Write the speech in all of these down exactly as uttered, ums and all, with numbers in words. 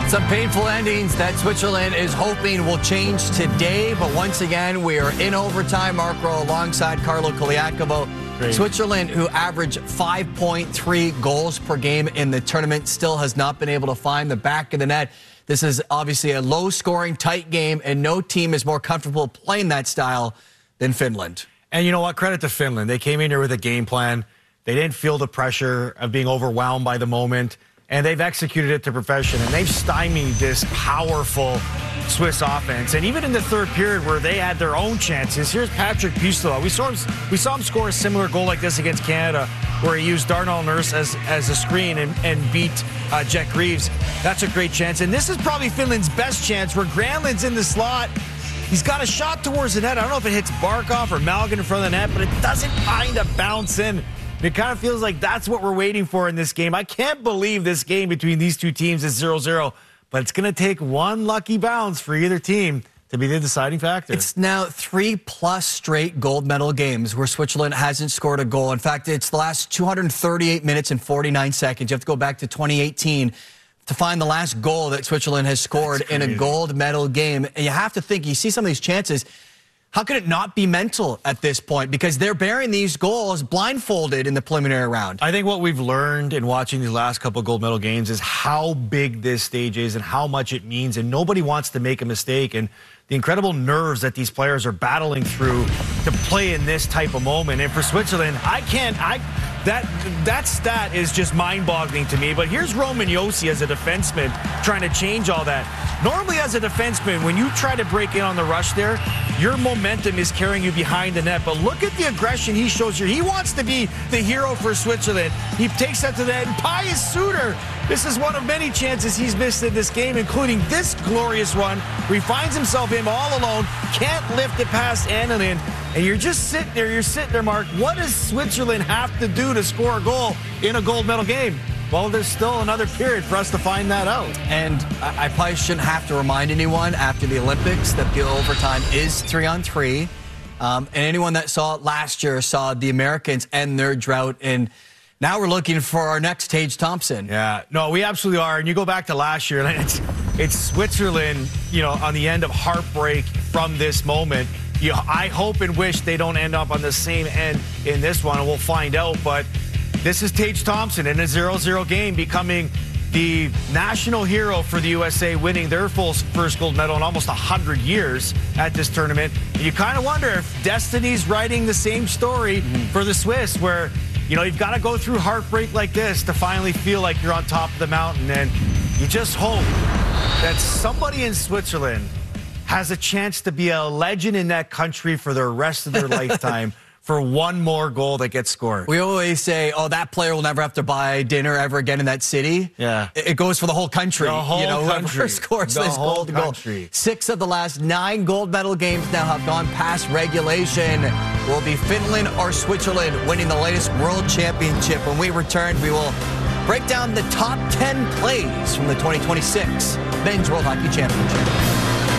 Some painful endings that Switzerland is hoping will change today, but once again, we are in overtime. Mark Rowe alongside Carlo Coliacovo. Great. Switzerland, who averaged five point three goals per game in the tournament, still has not been able to find the back of the net. This is obviously a low-scoring, tight game, and no team is more comfortable playing that style than Finland. And you know what? Credit to Finland. They came in here with a game plan. They didn't feel the pressure of being overwhelmed by the moment. And they've executed it to perfection, and they've stymied this powerful Swiss offense. And even in the third period where they had their own chances, here's Patrick Puistola. We saw him, we saw him score a similar goal like this against Canada, where he used Darnell Nurse as, as a screen and, and beat uh, Jack Greaves. That's a great chance. And this is probably Finland's best chance, where Granlund's in the slot. He's got a shot towards the net. I don't know if it hits Barkov or Malgin in front of the net, but it doesn't find a bounce in. It kind of feels like that's what we're waiting for in this game. I can't believe this game between these two teams is zero zero, but it's going to take one lucky bounce for either team to be the deciding factor. It's now three-plus straight gold medal games where Switzerland hasn't scored a goal. In fact, it's the last two hundred thirty-eight minutes and forty-nine seconds. You have to go back to twenty eighteen to find the last goal that Switzerland has scored in a gold medal game. And you have to think, you see some of these chances, how could it not be mental at this point? Because they're bearing these goals blindfolded in the preliminary round. I think what we've learned in watching these last couple of gold medal games is how big this stage is and how much it means. And nobody wants to make a mistake. And the incredible nerves that these players are battling through to play in this type of moment. And for Switzerland, I can't... I That that stat is just mind-boggling to me. But here's Roman Josi as a defenseman trying to change all that. Normally as a defenseman, when you try to break in on the rush there, your momentum is carrying you behind the net. But look at the aggression he shows here. He wants to be the hero for Switzerland. He takes that to the net. And Pius Suter, this is one of many chances he's missed in this game, including this glorious one where he finds himself him all alone, can't lift it past Annalyn. And you're just sitting there, you're sitting there, Mark. What does Switzerland have to do to score a goal in a gold medal game? Well, there's still another period for us to find that out. And I, I probably shouldn't have to remind anyone after the Olympics that the overtime is three on three. Um, and anyone that saw it last year saw the Americans end their drought. And now we're looking for our next Tage Thompson. Yeah, no, we absolutely are. And you go back to last year, and it's, it's Switzerland, you know, on the end of heartbreak from this moment. You, I hope and wish they don't end up on the same end in this one, and we'll find out. But this is Tage Thompson in a zero zero game, becoming the national hero for the U S A, winning their full first gold medal in almost one hundred years at this tournament. And you kind of wonder if destiny's writing the same story mm-hmm. for the Swiss, where, you know, you've got to go through heartbreak like this to finally feel like you're on top of the mountain. And you just hope that somebody in Switzerland has a chance to be a legend in that country for the rest of their lifetime for one more goal that gets scored. We always say, oh, that player will never have to buy dinner ever again in that city. Yeah. It goes for the whole country. The whole you know, country. Whoever scores the this whole gold country. goal. Six of the last nine gold medal games now have gone past regulation. Will be Finland or Switzerland winning the latest world championship. When we return, we will break down the top ten plays from the twenty twenty-six Men's World Hockey Championship.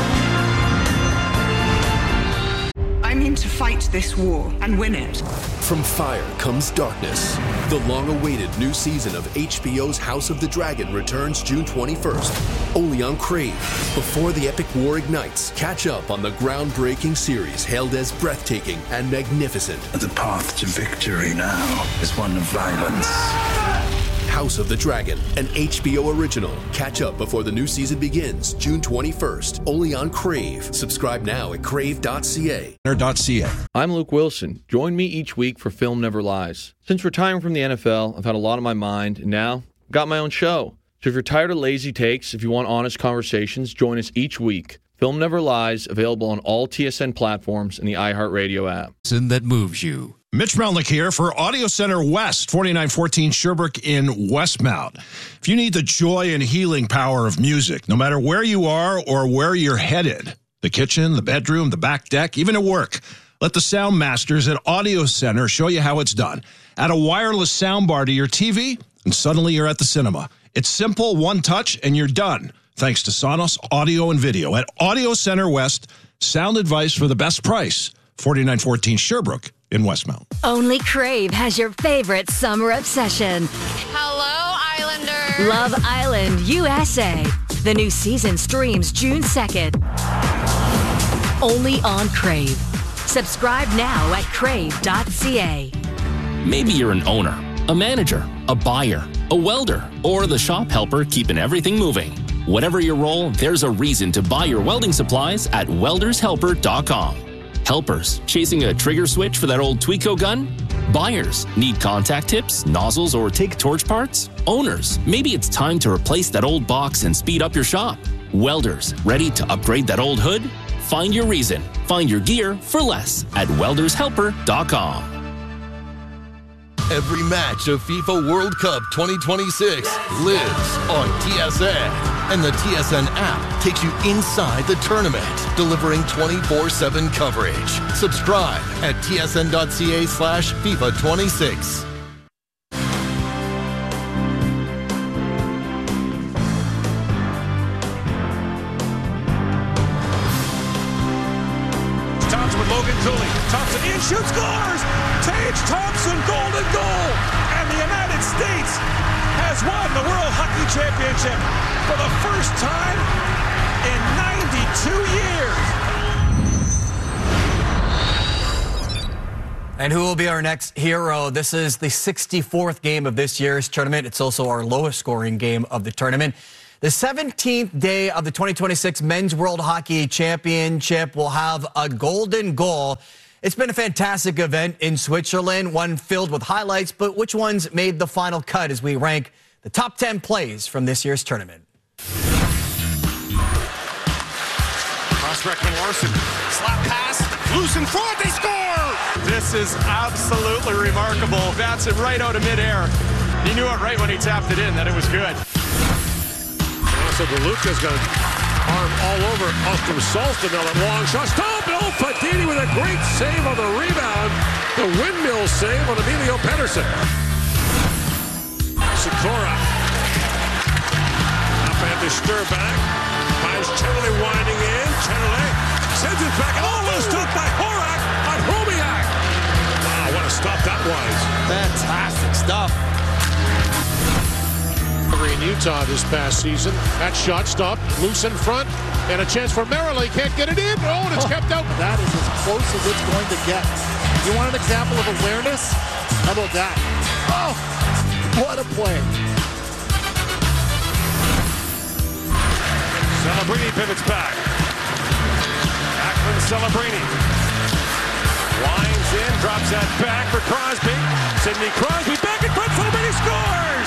I'm in to fight this war and win it. From fire comes darkness. The long-awaited new season of H B O's House of the Dragon returns June twenty-first, only on Crave. Before the epic war ignites, catch up on the groundbreaking series hailed as breathtaking and magnificent. The path to victory now is one of violence. House of the Dragon, an H B O original. Catch up before the new season begins, June twenty-first, only on Crave. Subscribe now at crave dot c a. I'm Luke Wilson. Join me each week for Film Never Lies. Since retiring from the N F L, I've had a lot on my mind, and now I've got my own show. So if you're tired of lazy takes, if you want honest conversations, join us each week. Film Never Lies, available on all T S N platforms and the iHeartRadio app. That moves you. Mitch Melnick here for Audio Center West, forty-nine fourteen Sherbrooke in Westmount. If you need the joy and healing power of music, no matter where you are or where you're headed, the kitchen, the bedroom, the back deck, even at work, let the sound masters at Audio Center show you how it's done. Add a wireless soundbar to your T V, and suddenly you're at the cinema. It's simple, one touch, and you're done. Thanks to Sonos Audio and Video at Audio Center West. Sound advice for the best price. forty-nine fourteen Sherbrooke in Westmount. Only Crave has your favorite summer obsession. Hello, Islanders. Love Island, U S A. The new season streams June second. Only on Crave. Subscribe now at crave dot c a. Maybe you're an owner, a manager, a buyer, a welder, or the shop helper keeping everything moving. Whatever your role, there's a reason to buy your welding supplies at welders helper dot com. Helpers, chasing a trigger switch for that old Tweco gun? Buyers, need contact tips, nozzles, or take torch parts? Owners, maybe it's time to replace that old box and speed up your shop. Welders, ready to upgrade that old hood? Find your reason. Find your gear for less at welders helper dot com. Every match of FIFA World Cup twenty twenty-six lives on T S N. And the T S N app takes you inside the tournament, delivering twenty-four seven coverage. Subscribe at tsn.ca slash FIFA 26. Thompson with Logan Cooley. Thompson in, shoots, scores! Tage Thompson, golden goal! And the United States has won the World Hockey Championship for the first time in ninety-two years. And who will be our next hero? This is the sixty-fourth game of this year's tournament. It's also our lowest scoring game of the tournament. The seventeenth day of the twenty twenty-six Men's World Hockey Championship will have a golden goal. It's been a fantastic event in Switzerland, one filled with highlights, but which ones made the final cut as we rank the top ten plays from this year's tournament? Prospect and Larson, slap pass, loose in front, they score! This is absolutely remarkable. Bats it right out of midair. He knew it right when he tapped it in that it was good. Also, DeLuca's got an arm all over Austin Salston on a long shot. Stop! Oh, Fadini with a great save on the rebound. The windmill save on Emilio Pettersson. Sikora. Up and Sturback. Finds Chenelly winding in. Chenelly sends it back. Almost stopped by Horak on Homiak. Wow, what a stop that was. Fantastic stuff. In Utah this past season. That shot stopped, loose in front, and a chance for Merrill. He can't get it in. Oh, and it's kept out. That is as close as it's going to get. You want an example of awareness? How about that? Oh, what a play. Celebrini pivots back. Ackman Celebrini. Winds in, drops that back for Crosby. Sidney Crosby back in front. Celebrini scores!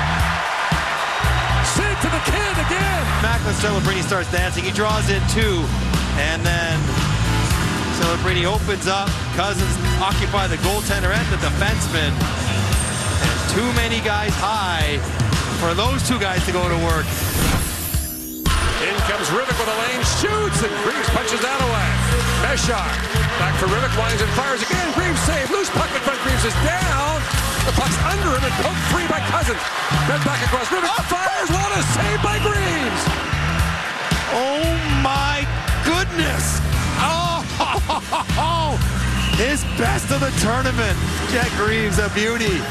Sid to the kid again. Macklin Celebrini starts dancing. He draws in two. And then Celebrini opens up. Cousins occupy the goaltender and the defenseman. And too many guys high for those two guys to go to work. In comes Rivik with a lane, shoots, and Greaves punches that away. Meshar back for Rivik, winds and fires again. Greaves save, loose puck in front. Greaves is down. The puck's under him and poked free by Cousins. Then back across. Rivik oh, fires. What a save by Greaves. Oh my goodness. Oh, his best of the tournament. Jack Greaves, a beauty.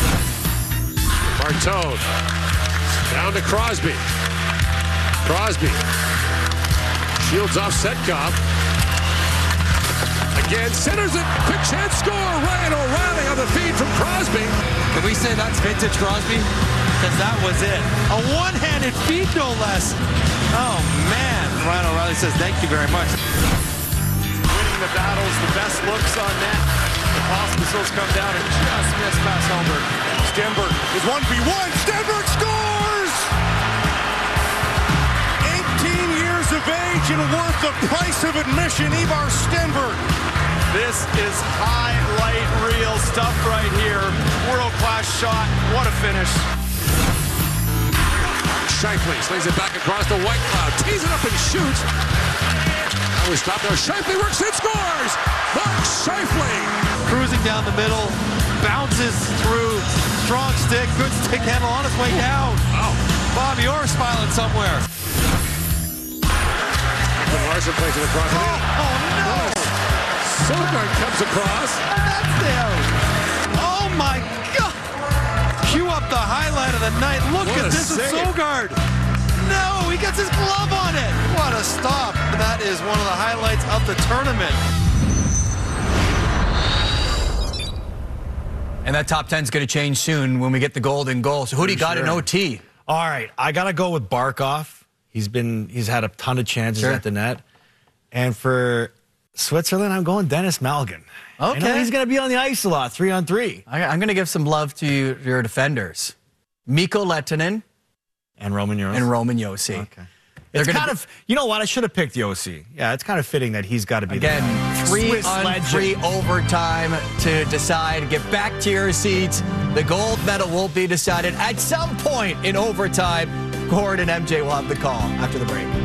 Martone down to Crosby. Crosby shields off Setkov. Again, centers it. Quick chance score. Ryan O'Reilly on the feed from Crosby. Can we say that's vintage Crosby? Because that was it. A one-handed feed, no less. Oh, man. Ryan O'Reilly says thank you very much. Winning the battles, the best looks on net. The Pospisos come down and just miss past Hellberg. Stenberg is one v one. Stenberg scores! eighteen years of age and worth the price of admission, Ivar Stenberg. This is highlight reel stuff right here. World-class shot. What a finish. Scheifele slays it back across the White Cloud. Tees it up and shoots. Now we stop there. Scheifele works it, scores! Mark Scheifele. Cruising down the middle. Bounces through. Strong stick. Good stick handle on its way down. Oh. Bobby Orr smiling somewhere. Larson plays it across. Oh, oh no! Sogard comes across. That's the out. Oh my God! Cue up the highlight of the night. Look what at this. It's Sogard. No, he gets his glove on it. What a stop. That is one of the highlights of the tournament. And that top ten is going to change soon when we get the golden goal. So who do you got sure. in O T? All right, I got to go with Barkov. He's been he's had a ton of chances Sure. at the net. And for Switzerland, I'm going Dennis Malgin. Okay. I know he's going to be on the ice a lot, three on three. I, I'm going to give some love to you, your defenders. Mikko Lehtinen And Roman Josi. and Roman Josi. Okay. They're It's gonna kind be- of, you know what? I should have picked Josi. Yeah, it's kind of fitting that he's got to be Again, the three Swiss on legend. three overtime to decide. Get back to your seats. The gold medal will be decided at some point in overtime. Gord and M J will have the call after the break.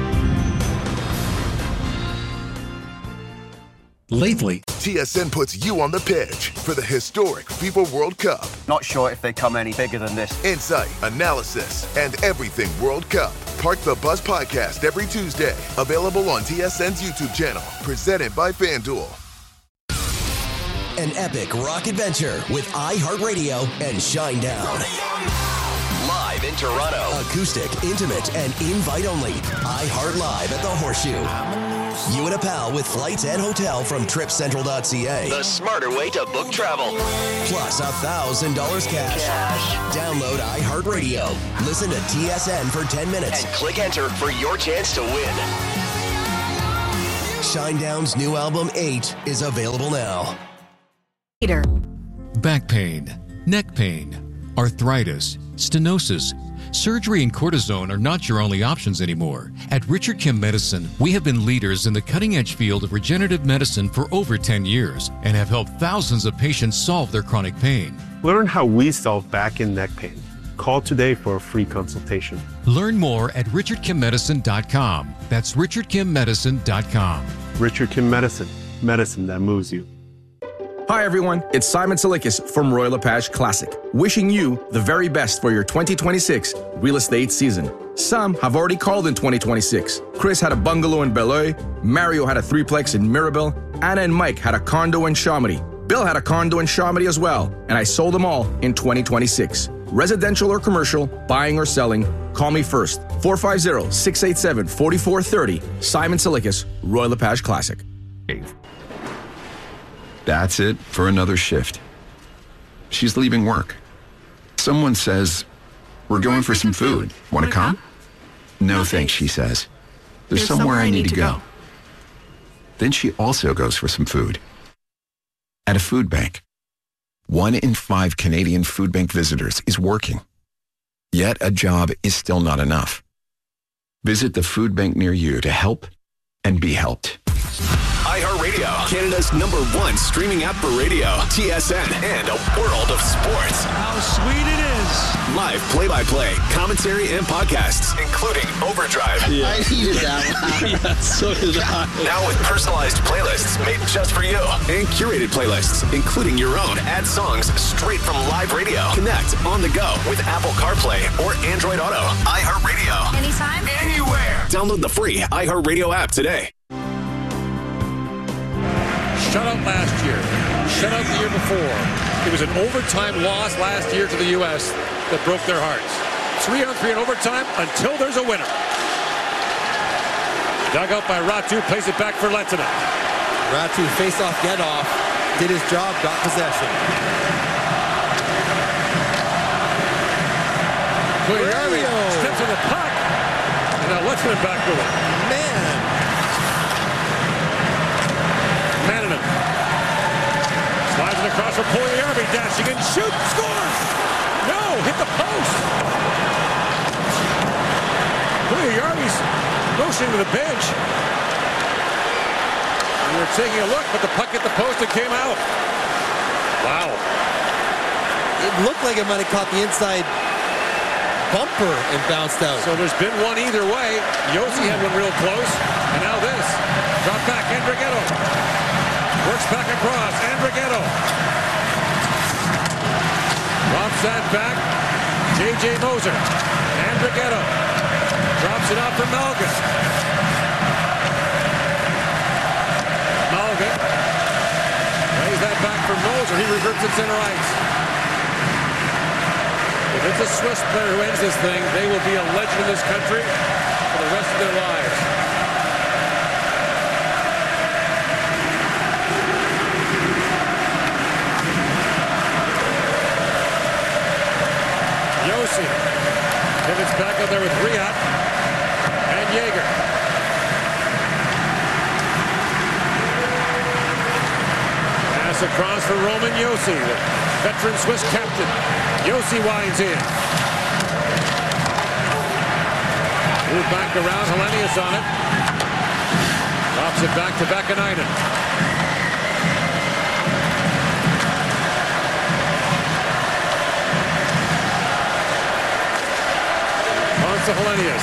Lately, T S N puts you on the pitch for the historic FIFA World Cup. Not sure if they come any bigger than this. Insight, analysis, and everything World Cup. Park the Bus podcast every Tuesday. Available on T S N's YouTube channel. Presented by FanDuel. An epic rock adventure with iHeartRadio and Shinedown. Live in Toronto. Acoustic, intimate, and invite only. iHeart Live at the Horseshoe. You and a pal with flights and hotel from trip central dot c a. The smarter way to book travel. Plus one thousand dollars cash. cash. Download iHeartRadio. Listen to T S N for ten minutes. And click enter for your chance to win. Shinedown's new album, eight, is available now. Peter. back pain, neck pain, arthritis, stenosis. Surgery and cortisone are not your only options anymore. At Richard Kim Medicine, we have been leaders in the cutting-edge field of regenerative medicine for over ten years and have helped thousands of patients solve their chronic pain. Learn how we solve back and neck pain. Call today for a free consultation. Learn more at richard kim medicine dot com. That's richard kim medicine dot com. Richard Kim Medicine, medicine that moves you. Hi everyone, it's Simon Silikis from Royal LePage Classic, wishing you the very best for your twenty twenty-six real estate season. Some have already called in twenty twenty-six. Chris had a bungalow in Beloeil, Mario had a threeplex in Mirabel, Anna and Mike had a condo in Chamonix, Bill had a condo in Chamonix as well, and I sold them all in twenty twenty-six. Residential or commercial, buying or selling, call me first. four five zero, six eight seven, four four three zero. Simon Silikis, Royal LePage Classic. That's it for another shift. She's leaving work. Someone says, we're going for some food. Want to come? No thanks, she says. There's somewhere I need to go. Then she also goes for some food. At a food bank. One in five Canadian food bank visitors is working. Yet a job is still not enough. Visit the food bank near you to help and be helped. iHeartRadio, Canada's number one streaming app for radio, T S N, and a world of sports. How sweet it is. Live play-by-play, commentary, and podcasts, including Overdrive. Yeah. I needed that one. Yeah, so did I. Now with personalized playlists made just for you, and curated playlists, including your own. Add songs straight from live radio. Connect on the go with Apple CarPlay or Android Auto. iHeartRadio. Anytime, Anywhere. Download the free iHeartRadio app today. Shutout last year. Shutout the year before. It was an overtime loss last year to the U S that broke their hearts. Three on three in overtime until there's a winner. Dug out by Ratu, plays it back for Lehtinen. Ratu face-off get-off. Did his job, got possession. Pugliarvi steps on the puck. And now Lehtinen back with it. Man. Manningham. Slides it across for Pugliarvi, dashing and shoot, scores! No, hit the post! Pugliarvi's motioning to the bench. And they're taking a look, but the puck hit the post and came out. Wow. It looked like it might have caught the inside bumper and bounced out. So there's been one either way. Josi had one real close, and now this. Drop back, Andrighetto. Works back across, Andrighetto. Drops that back, J J Moser. Andrighetto drops it out for Malgin. Malgin lays that back for Moser. He reverts it center ice. If it's a Swiss player who ends this thing, they will be a legend in this country. for the rest of their lives. Josi pivots back out there with Riyad and Jaeger. Pass across for Roman Josi, the veteran Swiss captain. Josi winds in. Move back around, Helenius on it. Drops it back to Vakanainen. To Helenius.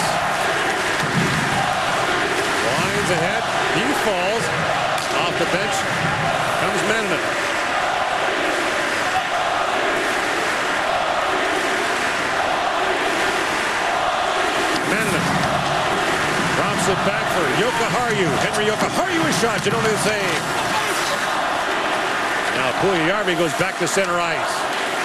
Winds ahead. He falls. Off the bench comes Manning. Manning drops it back for Jokiharju. Henri Jokiharju is shot. You don't do the same. Now Puljujärvi goes back to center ice.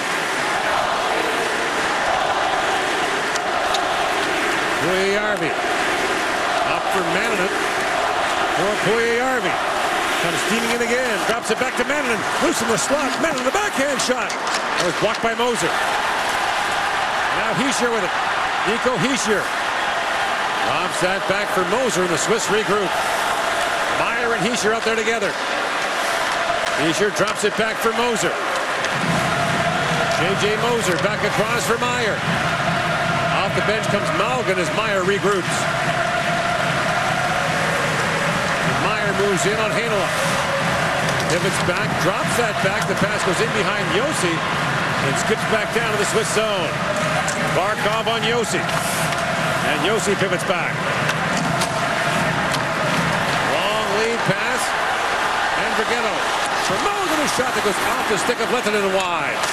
Puljujärvi up for Manning for Puljujärvi. Comes steaming in again. Drops it back to Manning. Loose in the slot. Manning the backhand shot. That was blocked by Moser. Now Hischier with it. Nico Hischier. Lobs that back for Moser, and the Swiss regroup. Meier and Hischier out there together. Hischier drops it back for Moser. J J Moser back across for Meier. Off the bench comes Malgin as Meier regroups. Meier moves in on Heinola. Pivots back, drops that back. The pass goes in behind Josi and skips back down to the Swiss zone. Barkov on Josi. And Josi pivots back. Long lead pass. And Draghetto. For Malgin, a shot that goes off the stick of Lehtonen and wide.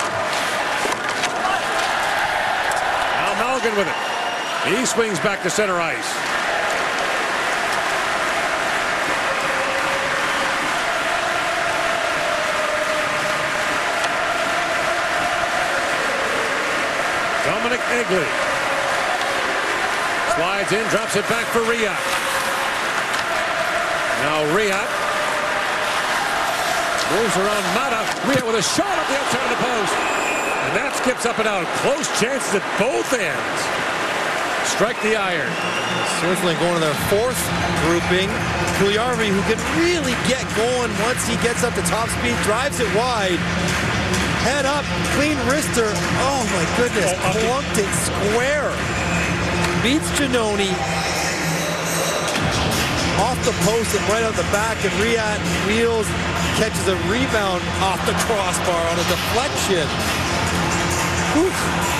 Malgin with it. He swings back to center ice. Dominic Egley slides in, drops it back for Riyad. Now Riyad moves around Mata. Riyad with a shot up the outside of the post. And that skips up and out. Close chances at both ends. Strike the iron. Switzerland going to their fourth grouping. Puljujärvi, who can really get going once he gets up to top speed, drives it wide. Head up, clean wrister. Oh my goodness, oh, plunked it square. Beats Giannoni. Off the post and right out the back, and Riyad wheels, catches a rebound off the crossbar on a deflection. Oof.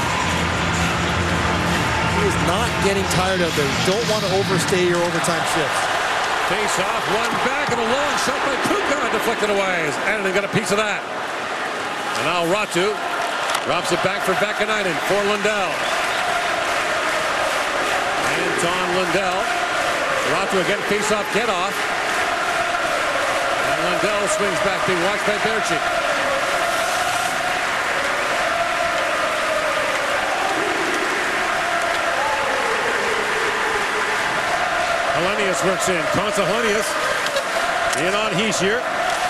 He is not getting tired of it. You don't want to overstay your overtime shifts. Face off, one back, and a long shot by Kuka deflected away. As Annunen got a piece of that. And now Ratu drops it back for Vakanainen for Lundell. Anton Lundell. Ratu again, face off, get off. And Lundell swings back, being watched by Berchi. Helenius works in. Konsta Helenius in on Hischier.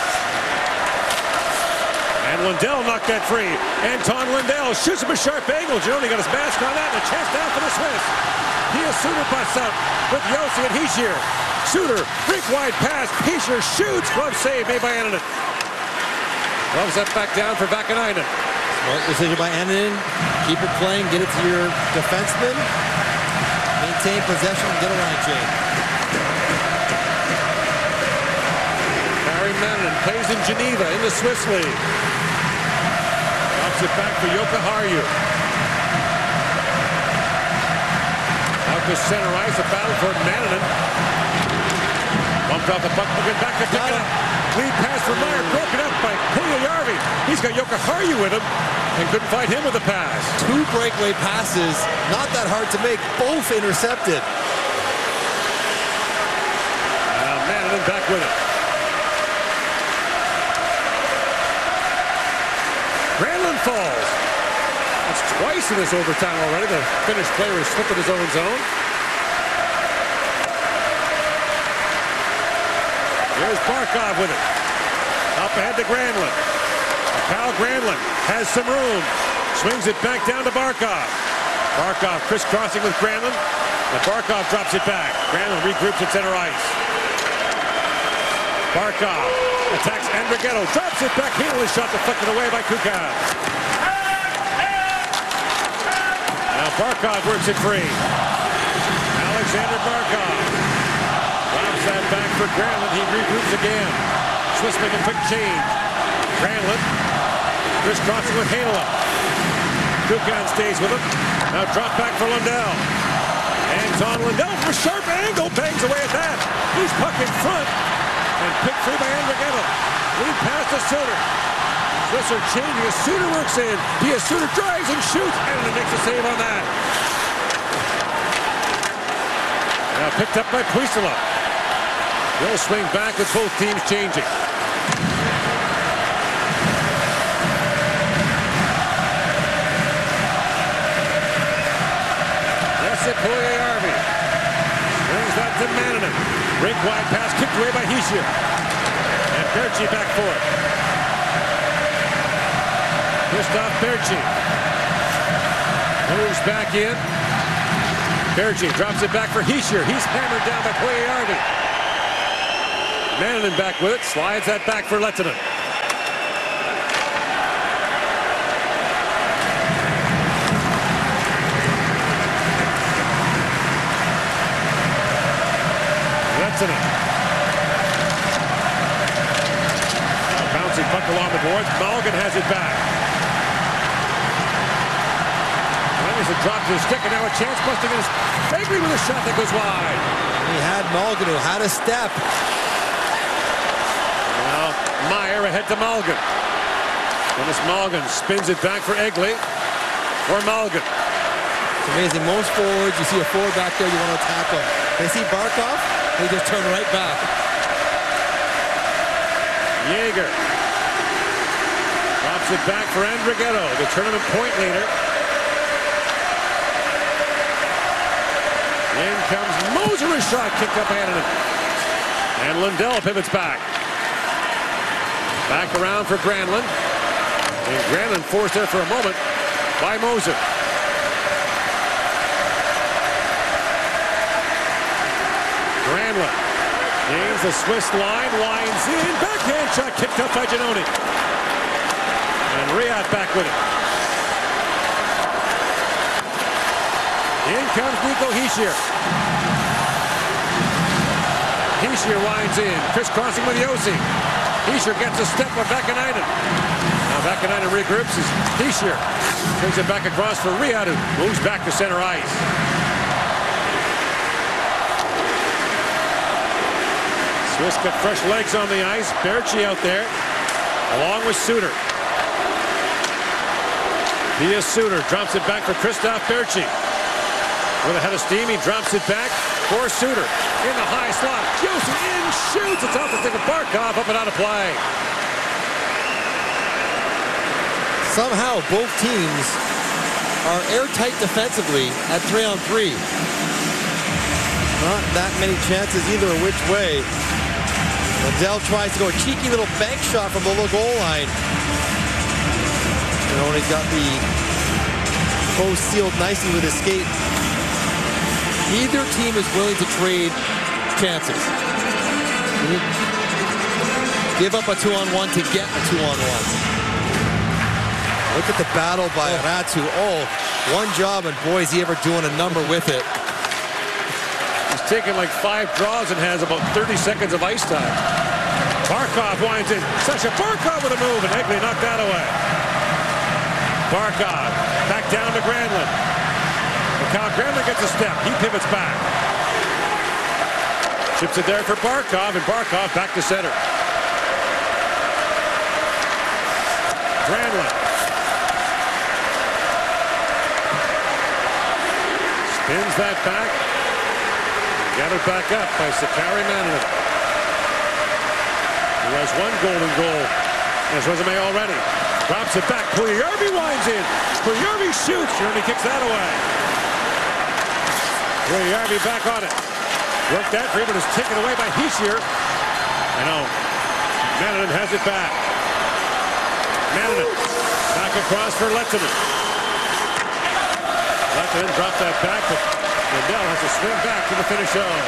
And Lundell knocked that free. Anton Lundell shoots him a sharp angle. Giannoni got his mask on that, and a chance down for the Swiss. Pia Suter busts out with Josi and Hischier. Suter, break wide pass. Hischier shoots. Glove save made by Annunen. Gloves that back down for Vakanainen. Smart decision by Annunen. Keep it playing, get it to your defenseman. Maintain possession and get a line change. Barry Manning plays in Geneva in the Swiss League. Drops it back for Jokiharju. Out to center ice, a battle for Manning. Bumped off the puck, looking back to pick it up. Lead pass for Meier, broken up by Puljujärvi. He's got Jokiharju with him and couldn't find him with the pass. Two breakaway passes, not that hard to make, both intercepted. Now Manning back with it. Granlund falls. That's twice in this overtime already. The Finnish player has slipped in his own zone. Here's Barkov with it. Up ahead to Granlund. Kyle Granlund has some room. Swings it back down to Barkov. Barkov crisscrossing with Granlund. And Barkov drops it back. Granlund regroups at center ice. Barkov attacks Andrighetto. Drops it back. Heedley shot deflected away by Kukan. Now Barkov works it free. Alexander Barkov drops that back for Granlund. He regroups again. Swiss make a quick change. Granlund crisscrossing with Heinola. Kukan stays with him. Now drop back for Lundell. Anton Lundell from a sharp angle. Bangs away at that. He's puck in front. And picked free by Andrighetto. Lead pass to Suter. Swiss are changing as Suter works in. Pia Suter drives and shoots. And makes a save on that. Now picked up by Puisala. They'll swing back with both teams changing. Puljujärvi brings that to Mannanen. Rink wide pass kicked away by Hischier. And Berchi back for it. Christoph Berchi moves back in. Berchi drops it back for Hischier. He's hammered down by Puljujärvi. Mannanen back with it. Slides that back for Lehtinen. Bouncing puck along the boards. Malgin has it back. Anderson drops his stick and now a chance busting against Begley with a shot that goes wide. He had Malgin who had a step. Now Meyer ahead to Malgin. Dennis Malgin spins it back for Egley. For Malgin. It's amazing. Most forwards, you see a forward back there, you want to attack them. They see Barkov, they just turn right back. Jaeger drops it back for Andrighetto, the tournament point leader. In comes Moser, a shot kicked up Annanen. And Lundell pivots back. Back around for Granlund. And Granlund forced there for a moment by Moser. Granlund gains the Swiss line, lines in, backhand shot kicked up by Giannone. And Riyad back with it. In comes Nico Hischier. Hischier winds in, crisscrossing with Josi. Hischier gets a step with Vakanainen. Now Vakanainen regroups as Hischier brings it back across for Riyad, who moves back to center ice. Swiss got fresh legs on the ice. Berchi out there, along with Suter. Pia Suter drops it back for Christoph Berchi. With a head of steam, he drops it back for Suter. In the high slot, Josi in, shoots. It's off the stick of Barkov, up and out of play. Somehow, both teams are airtight defensively at three on three. Not that many chances either which way. Lundell tries to go a cheeky little bank shot from the little goal line. You know, and he's got the post sealed nicely with his skate. Neither team is willing to trade chances. Give up a two-on-one to get a two-on-one. Look at the battle by oh. Ratsu. Oh, one job, and boy, is he ever doing a number with it. He's taken like five draws and has about thirty seconds of ice time. Barkov winds in. Sasha Barkov with a move, and Egley knocked that away. Barkov back down to Granlund. Kyle Granlund gets a step. He pivots back. Chips it there for Barkov, and Barkov back to center. Granlund. Spins that back. Got it back up by Sakari Mannanen. He has one golden goal in his resume already. Drops it back. Puljujärvi winds in. Puljujärvi shoots. Jeremy kicks that away. Puljujärvi back on it. Worked that free, but is taken away by Hischier. I know. Mannanen has it back. Mannanen back across for Lehtonen. Lehtonen dropped that back, but Lindell has to swing back to the finish zone.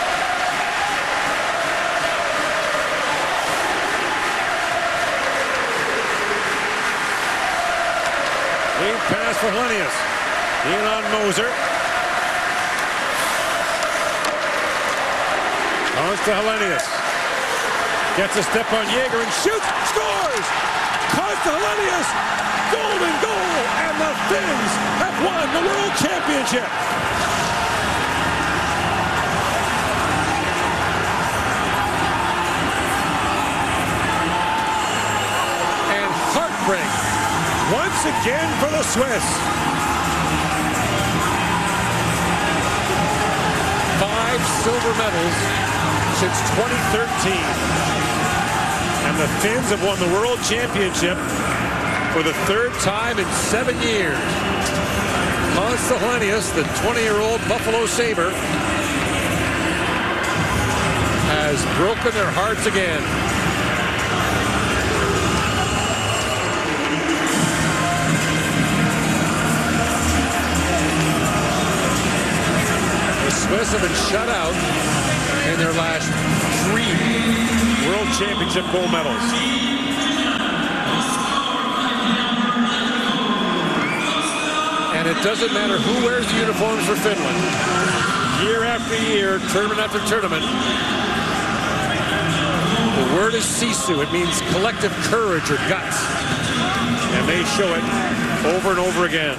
Lead pass for Helenius. In on Moser. On to Helenius. Gets a step on Jaeger and shoots. Scores! Costa Helenius. Golden goal. And the Finns have won the World Championship. And heartbreak once again for the Swiss. Five silver medals since twenty thirteen. And the Finns have won the World Championship for the third time in seven years. Consta Helenius, the twenty-year-old Buffalo Sabre, has broken their hearts again. The Swiss have been shut out in their last three World Championship gold medals. And it doesn't matter who wears the uniforms for Finland. Year after year, tournament after tournament, the word is sisu. It means collective courage or guts. And they show it over and over again.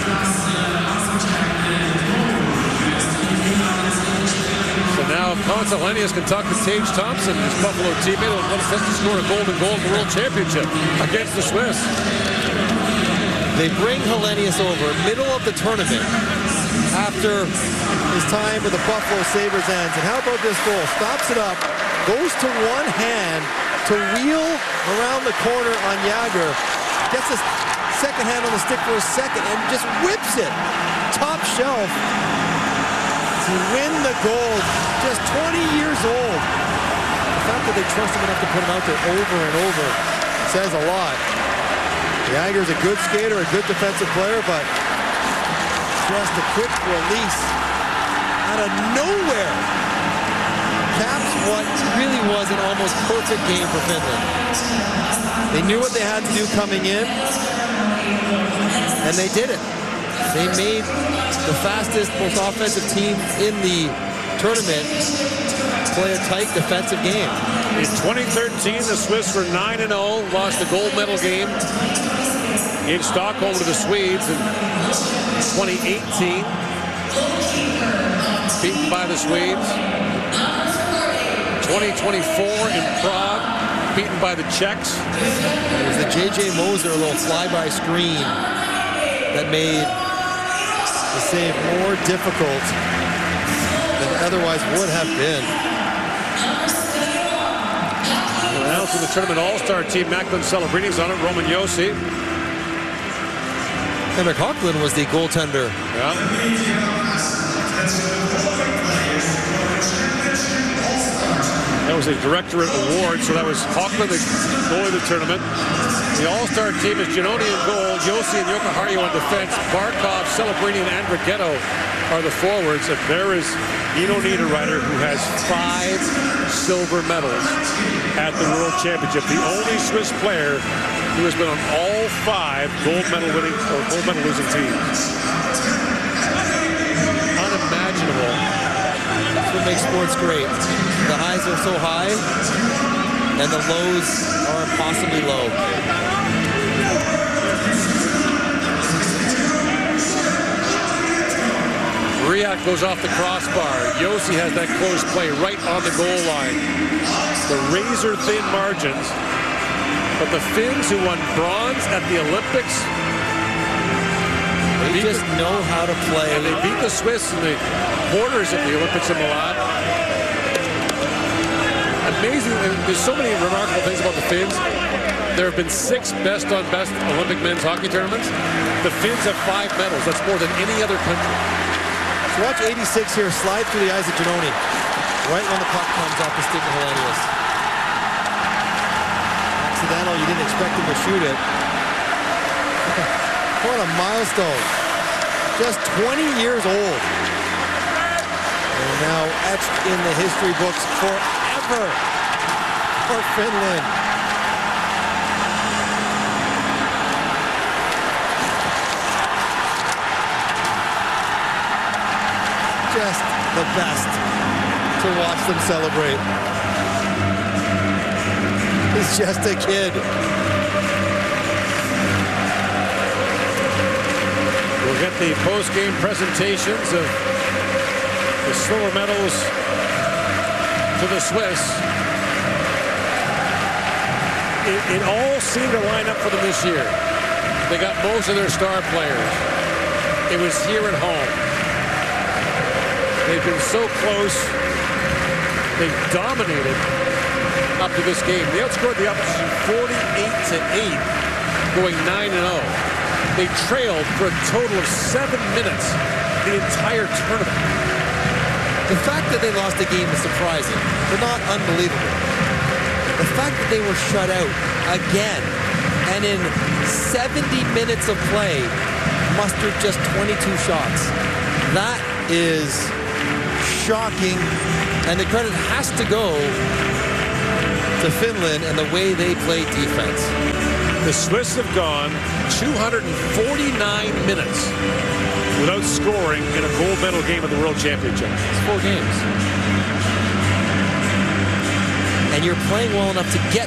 So now Consta Helenius can talk to Tage Thompson, his Buffalo teammate, who wants to score a golden goal in the World Championship against the Swiss. They bring Helenius over, middle of the tournament, after his time with the Buffalo Sabres ends. And how about this goal? Stops it up, goes to one hand to wheel around the corner on Jagr, gets his second hand on the stick for a second, and just whips it top shelf to win the gold. Just twenty years old. The fact that they trust him enough to put him out there over and over says a lot. Jagger's a good skater, a good defensive player, but just a quick release out of nowhere caps what really was an almost perfect game for Finland. They knew what they had to do coming in, and they did it. They made the fastest, most offensive team in the tournament play a tight defensive game. In twenty thirteen, the Swiss were nine and oh, lost the gold medal game in Stockholm to the Swedes. In twenty eighteen, beaten by the Swedes. twenty twenty-four in Prague, beaten by the Czechs. It was the J J Moser little flyby screen that made the save more difficult than it otherwise would have been. Announcing the tournament all-star team, Macklin Celebrini's on it, Roman Josi. Henrik Hocklund was the goaltender. Yeah. That was a directorate award, so that was Hocklund, the goalie of the tournament. The all-star team is Giannoni in goal, Josi and Jokiharju on defense, Barkov, Celebrini, and Andrighetto are the forwards. And there is Eno Niederreiter, who has five silver medals at the World Championship. The only Swiss player who has been on all five gold medal winning or gold medal losing teams. Unimaginable. That's what makes sports great. The highs are so high, and the lows are impossibly low. Riak goes off the crossbar. Josi has that close play right on the goal line. The razor-thin margins. But the Finns, who won bronze at the Olympics, they just the, know how to play. And they beat the Swiss in the quarters at the Olympics in Milan. Amazing. There's so many remarkable things about the Finns. There have been six best-on-best Olympic men's hockey tournaments. The Finns have five medals. That's more than any other country. So watch eighty-six here slide through the eyes of Giannoni right when the puck comes off the stick of Helenius. accidental. You didn't expect him to shoot it. What a milestone. Just twenty years old. And now etched in the history books forever for Finland. Just the best to watch them celebrate. He's just a kid. We'll get the post-game presentations of the silver medals to the Swiss. It, it all seemed to line up for them this year. They got most of their star players. It was here at home. They've been so close. They've dominated up to this game. They outscored the opposition forty-eight to eight, going nine and oh. They trailed for a total of seven minutes the entire tournament. The fact that they lost the game is surprising, but not unbelievable. The fact that they were shut out again, and in seventy minutes of play, mustered just twenty-two shots. That is shocking, and the credit has to go to Finland and the way they play defense. The Swiss have gone two hundred forty-nine minutes without scoring in a gold medal game of the World Championship. It's four games. And you're playing well enough to get